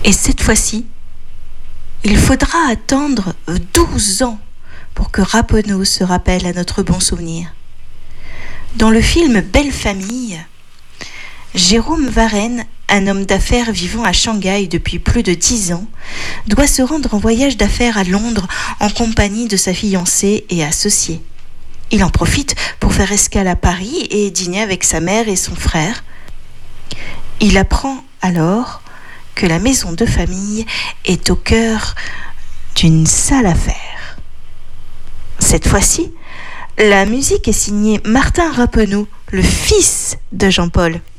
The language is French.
Et cette fois-ci, il faudra attendre 12 ans pour que Rappeneau se rappelle à notre bon souvenir. Dans le film Belle Famille, Jérôme Varenne, un homme d'affaires vivant à Shanghai depuis plus de 10 ans, doit se rendre en voyage d'affaires à Londres en compagnie de sa fiancée et associée. Il en profite pour faire escale à Paris et dîner avec sa mère et son frère. Il apprend alors que la maison de famille est au cœur d'une sale affaire. Cette fois-ci, la musique est signée Martin Rappeneau, le fils de Jean-Paul.